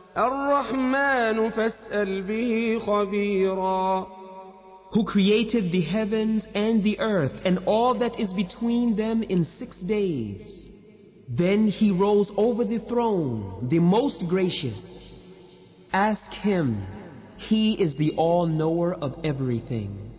الرحمن فاسأل به خبيرا. Who created the heavens and the earth and all that is between them in 6 days. Then he rose over the throne, the most gracious. Ask him, he is the all-knower of everything.